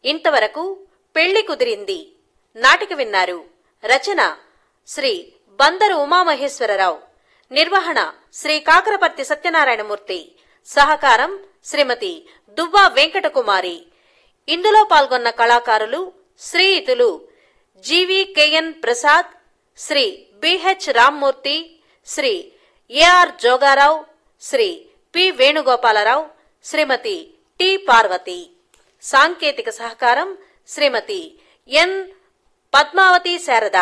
ఇంతవరకు పెళ్లి కుదిరింది నాటిక విన్నారు. రచన శ్రీ బందరు ఉమామహేశ్వరరావు. నిర్వహణ శ్రీ కాకరపర్తి సత్యనారాయణమూర్తి. సహకారం శ్రీమతి దువ్వా వెంకటకుమారి. ఇందులో పాల్గొన్న కళాకారులు శ్రీయుతులు జీవీకేఎన్ Prasad, Shri BH Rammurthy, Shri AR Joga Rao, Shri P Venugopala Rao, శ్రీమతి టి పార్వతి. సాంకేతిక సహకారం శ్రీమతి ఎన్ పద్మావతి శారద.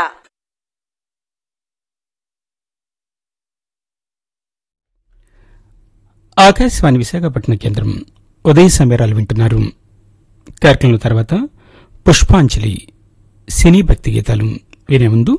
ఆకాశవాణి విశాఖపట్నం కేంద్రం ఉదయ సమీరాలు వింటున్నారు. కార్యక్రమం తర్వాత పుష్పాంజలి సినీ భక్తి గీతాలు వినే ముందు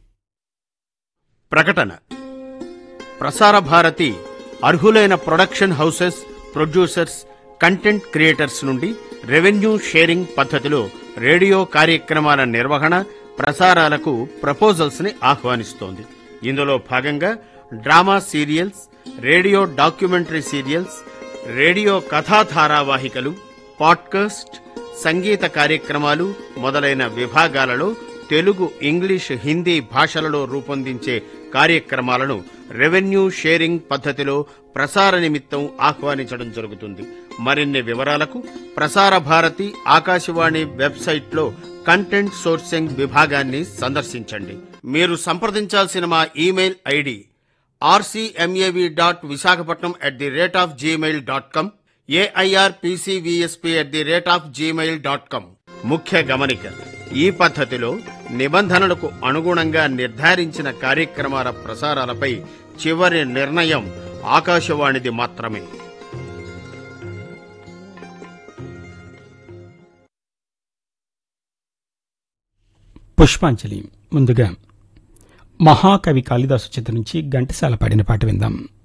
ప్రకటన. ప్రసార భారతి అర్హులైన production houses, producers, content creators నుండి రెవెన్యూ షేరింగ్ పద్ధతిలో రేడియో కార్యక్రమాల నిర్వహణ, ప్రసారాలకు ప్రపోజల్స్ ని ఆహ్వానిస్తోంది. ఇందులో భాగంగా drama serials, radio documentary serials, radio కథా ధారావాహికలు, పాడ్కాస్ట్, సంగీత కార్యక్రమాలు మొదలైన విభాగాలలో తెలుగు, ఇంగ్లీష్, హిందీ భాషలలో రూపొందించే కార్యక్రమాలను రెవెన్యూ షేరింగ్ పద్ధతిలో ప్రసార నిమిత్తం ఆహ్వానించడం జరుగుతుంది. మరిన్ని వివరాలకు ప్రసార భారతి ఆకాశవాణి వెబ్సైట్లో కంటెంట్ సోర్సింగ్ విభాగాన్ని సందర్శించండి. మీరు సంప్రదించాల్సిన మా ఇమెయిల్ ఐడి rcmav.visakhapatnam@gmail.com, airpcvsp@gmail.com. ముఖ్య గమనిక: ఈ పద్ధతిలో నిబంధనలకు అనుగుణంగా నిర్ధారించిన కార్యక్రమాల ప్రసారాలపై చివరి నిర్ణయం ఆకాశవాణిది మాత్రమే. పుష్పాంజలి ముందుగా మహాకవి కాళిదాసు చిత్రం నుంచి ఘంటసాల పాడిన పాట విందాం.